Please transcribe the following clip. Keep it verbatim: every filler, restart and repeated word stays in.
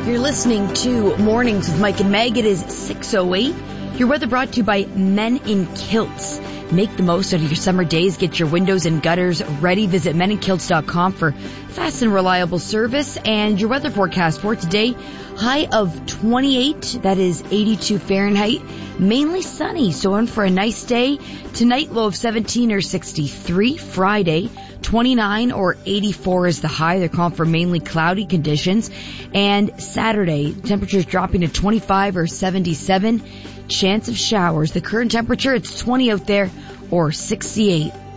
You're listening to Mornings with Mike and Meg. It is six oh eight. Your weather brought to you by Men in Kilts. Make the most out of your summer days. Get your windows and gutters ready. Visit men in kilts dot com for fast and reliable service. And your weather forecast for today, high of twenty-eight. That is eighty-two Fahrenheit. Mainly sunny, so in for a nice day. Tonight, low of seventeen or sixty-three. Friday, twenty-nine or eighty-four is the high. They're calling for mainly cloudy conditions. And Saturday, temperatures dropping to twenty-five or seventy-seven. Chance of showers. The current temperature, it's twenty out there or sixty-eight.